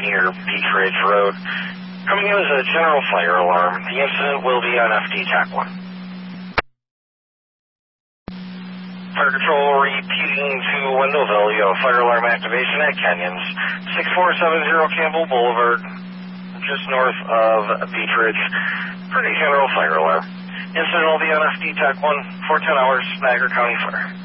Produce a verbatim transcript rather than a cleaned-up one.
near Beach Ridge Road. Coming in as a general fire alarm. The incident will be on F D TAC one. Fire Control repeating to Wendellville. You have fire alarm activation at Kenyon's. six four seven zero Campbell Boulevard, just north of Beach Ridge. Pretty general fire alarm. Incident will be on F D TAC one for ten hours, Niagara County Fire.